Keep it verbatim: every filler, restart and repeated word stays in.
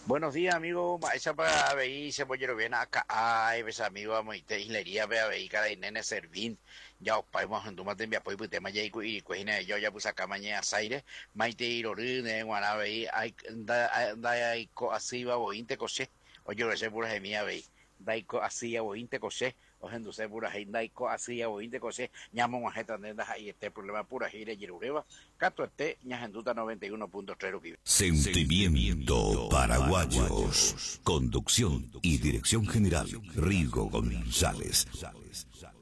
Buenos días, amigo. Esa para ver cebollero bien acá. Ay, ves amigo, amo y te islería ve a ver cara y nene servín. Ya os paemos en tu mate envía pues pues tema ya y y cuina yo ya puse acá mañana aire. Maite y lorine guana ve ay da da ay co así va bointe coche. Oye, lo sé pura gemía ve. Daiko así a bointe coche. O gente se pura gente daiko así a bointe coche. Ñamo majeta nenda ahí este problema pura gire yerureba. Cato este ñajenduta noventa y uno punto tres rupi. Sentimiento Paraguayos. Conducción y dirección general, Rigo González.